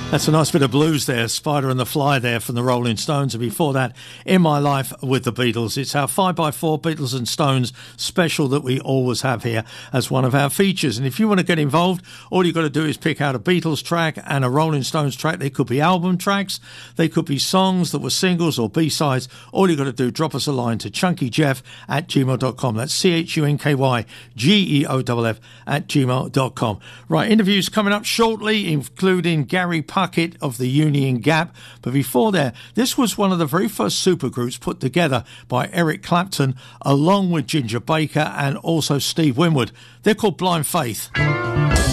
That's a nice bit of blues there, Spider and the Fly there from the Rolling Stones, and before that, In My Life with the Beatles. It's our 5x4 Beatles and Stones special that we always have here as one of our features. And if you want to get involved, all you've got to do is pick out a Beatles track and a Rolling Stones track. They could be album tracks, they could be songs that were singles or B-sides. All you've got to do, drop us a line to chunkyjeff@gmail.com. That's CHUNKYGEOFF@gmail.com. Right, interviews coming up shortly, including Gary Puckett of the Union Gap. But before there, this was one of the very first supergroups put together by Eric Clapton along with Ginger Baker and also Steve Winwood. They're called Blind Faith.